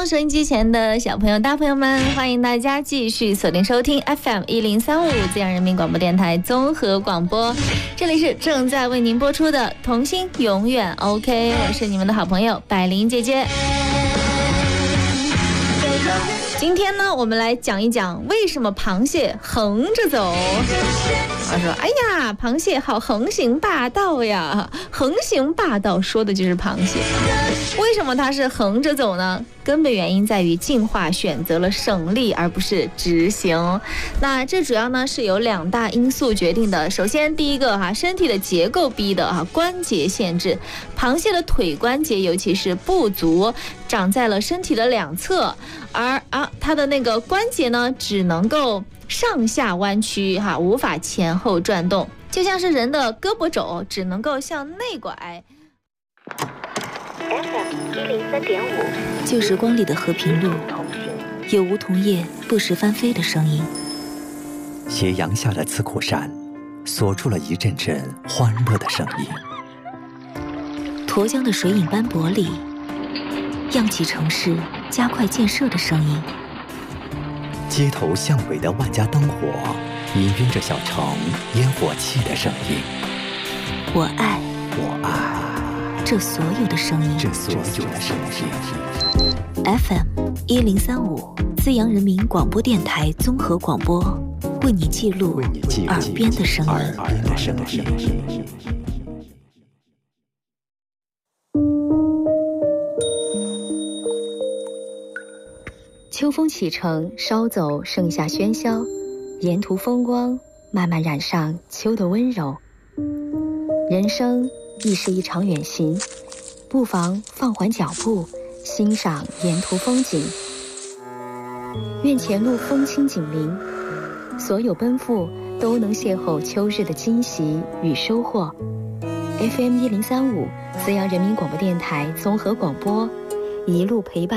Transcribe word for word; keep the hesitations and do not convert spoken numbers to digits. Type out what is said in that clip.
收音机前的小朋友大朋友们，欢迎大家继续锁定收听 F M 一零三五资阳人民广播电台综合广播，这里是正在为您播出的童心永远 OK， 我是你们的好朋友百灵姐姐。今天呢，我们来讲一讲为什么螃蟹横着走。他说：“哎呀，螃蟹好横行霸道呀！横行霸道说的就是螃蟹。为什么它是横着走呢？根本原因在于进化选择了省力而不是直行。那这主要呢是由两大因素决定的。首先，第一个哈，身体的结构逼的哈，关节限制。螃蟹的腿关节，尤其是步足，长在了身体的两侧，而啊，它的那个关节呢，只能够上下弯曲哈，无法前后转动，就像是人的胳膊肘只能够向内拐。 F M 一零三点五， 旧时光里的和平路，有梧桐叶不时翻飞的声音。 斜阳下的刺口山，锁住了一阵阵欢乐的声音。 沱江的水影斑驳里，漾起城市加快建设的声音。 街头巷尾的万家灯火，氤氲着小城烟火气的声音。 我爱， 我爱这所有的声音， 这所有的声音。 F M 一零三五，资阳人民广播电台综合广播，为你记录耳边的声音。 耳边的声音。 秋风启程，稍走盛夏喧嚣，沿途风光慢慢染上秋的温柔。人生亦是一场远行，不妨放缓脚步，欣赏沿途风景。愿前路风轻景明，所有奔赴都能邂逅秋日的惊喜与收获。F M 一零三五，资阳人民广播电台综合广播，一路陪伴。